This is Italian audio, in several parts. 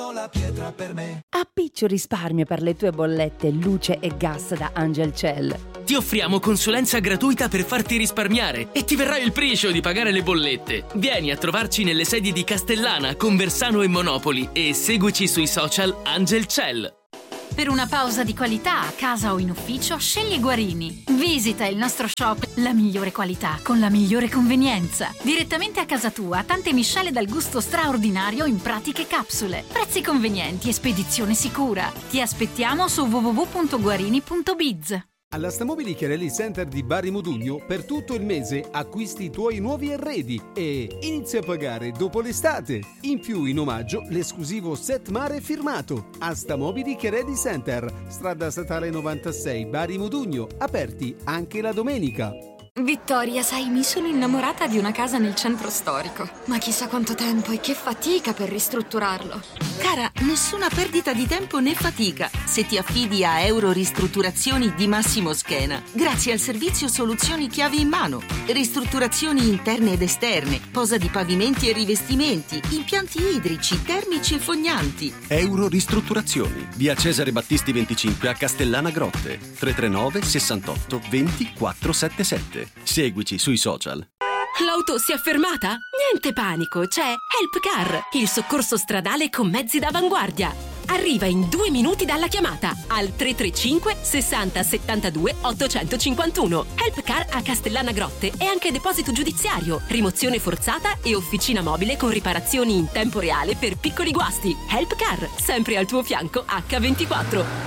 sono la pietra per me. Appiccio risparmio per le tue bollette luce e gas da Angelcell. Ti offriamo consulenza gratuita per farti risparmiare e ti verrà il priscio di pagare le bollette. Vieni a trovarci nelle sedi di Castellana, Conversano e Monopoli e seguici sui social Angelcell. Per una pausa di qualità a casa o in ufficio, scegli Guarini. Visita il nostro shop, la migliore qualità con la migliore convenienza. Direttamente a casa tua, tante miscele dal gusto straordinario in pratiche capsule. Prezzi convenienti e spedizione sicura. Ti aspettiamo su www.guarini.biz. Alla Stamobili Chiarelli Center di Bari Modugno per tutto il mese acquisti i tuoi nuovi arredi e inizia a pagare dopo l'estate. In più in omaggio l'esclusivo set mare firmato. A Stamobili Chiarelli Center, strada statale 96 Bari Modugno, aperti anche la domenica. Vittoria, sai, mi sono innamorata di una casa nel centro storico. Ma chissà quanto tempo e che fatica per ristrutturarlo. Cara, nessuna perdita di tempo né fatica se ti affidi a Euro Ristrutturazioni di Massimo Schena. Grazie al servizio Soluzioni Chiavi in Mano. Ristrutturazioni interne ed esterne, posa di pavimenti e rivestimenti, impianti idrici, termici e fognanti. Euro Ristrutturazioni, via Cesare Battisti 25 a Castellana Grotte, 339 68 20 477. Seguici sui social. L'auto si è fermata? Niente panico, c'è Help Car, il soccorso stradale con mezzi d'avanguardia. Arriva in 2 minuti dalla chiamata al 335 60 72 851. Help Car a Castellana Grotte e anche deposito giudiziario, rimozione forzata e officina mobile con riparazioni in tempo reale per piccoli guasti. Help Car, sempre al tuo fianco H24.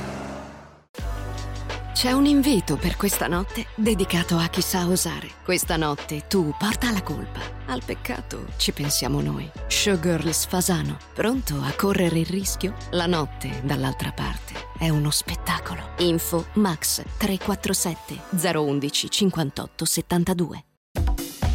C'è un invito per questa notte dedicato a chi sa osare. Questa notte tu porta la colpa. Al peccato ci pensiamo noi. Showgirls Fasano, pronto a correre il rischio? La notte, dall'altra parte, è uno spettacolo. Info Max 347 011 58 72.